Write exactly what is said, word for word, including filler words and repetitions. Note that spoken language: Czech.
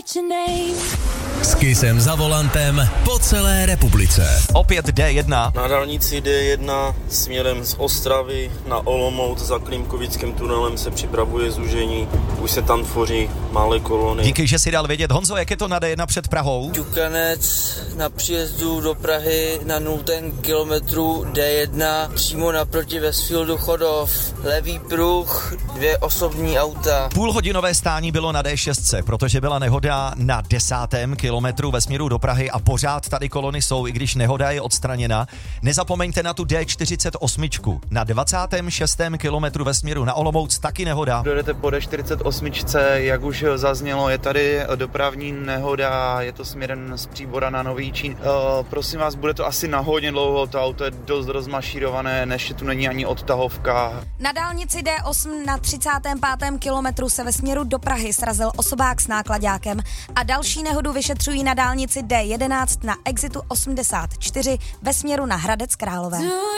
S Kissem za volantem po celé republice. Opět D jedna. Na dálnici D jedna směrem z Ostravy na Olomouc za Klímkovickým tunelem se připravuje zúžení. Už se tam tvoří malé kolony. Díky, že si dal vědět. Honzo, jak je to na D jedna před Prahou? Ťukanec na příjezdu do Prahy na nultém kilometru D jedna přímo naproti Westfieldu Chodov. Levý pruh, dvě osobní auta. Půlhodinové stání bylo na D šest, protože byla nehoda na desátém kilometru ve směru do Prahy a pořád tady kolony jsou, i když nehoda je odstraněna. Nezapomeňte na tu D čtyřicet osm. Na dvacátém šestém kilometru ve směru na Olomouc taky nehoda. Dojedete po D čtyřicet osm, jak už zaznělo, je tady dopravní nehoda, je to směrem z Příbora na Nový Čín. E, prosím vás, bude to asi na hodně dlouho, to auto je dost rozmašírované, než tu není ani odtahovka. Na dálnici D osm na třicátém pátém kilometru se ve směru do Prahy srazil osobák s náklaďákem a další nehodu vyšetřují na dálnici D jedenáct na exitu osmdesát čtyři ve směru na Hradec Králové.